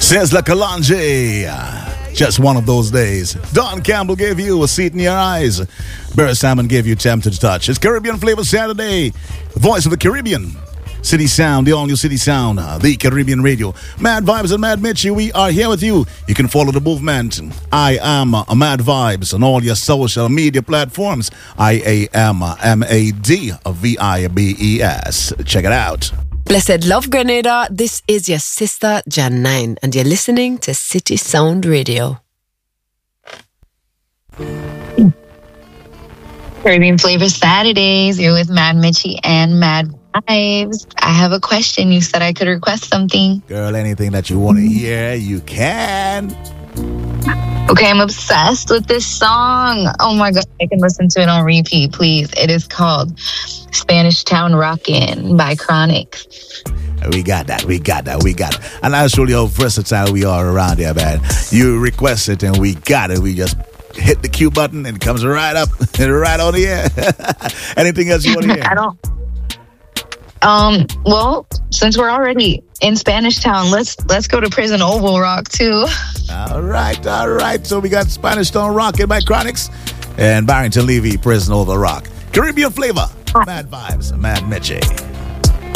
Says La Calange. Just one of those days. Don Campbell gave you a seat in your eyes. Barry Salmon gave you Tempted to Touch. It's Caribbean Flavor Saturday. Voice of the Caribbean. City Sound, the all-new City Sound, the Caribbean Radio. Mad Vibes and Mad Mitchie, we are here with you. You can follow the movement. I am Mad Vibes on all your social media platforms. I am MADVIBES. Check it out. Blessed love, Grenada. This is your sister Jan 9, and you're listening to City Sound Radio. Caribbean Flavor Saturdays. You're with Mad Mitchie and Mad Vibes. I have a question. You said I could request something. Girl, anything that you want to hear, you can. Okay, I'm obsessed with this song. Oh my God, I can listen to it on repeat, please. It is called Spanish Town Rockin' by Chronic. We got that. And I'll show you how versatile we are around here, man. You request it and we got it. We just hit the cue button and it comes right up and right on the air. Anything else you want to hear? I don't. Well, since we're already in Spanish Town, let's go to Prison Oval Rock too. All right. So we got Spanish Town Rockin' by Chronics and Barrington Levy, Prison Oval Rock. Caribbean Flavor, Mad Vibes, Mad Mitchie.